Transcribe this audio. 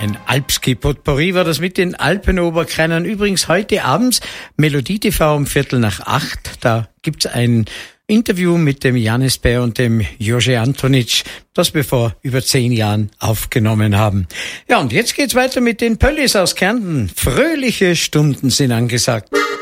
Ein Alpski-Potpourri war das mit den Alpenoberkreinern. Übrigens heute abends Melodie TV um 7:45. Da gibt's ein Interview mit dem Janis Bär und dem Jože Antonic, das wir vor über 10 Jahren aufgenommen haben. Ja, und jetzt geht's weiter mit den Pöllis aus Kärnten. Fröhliche Stunden sind angesagt.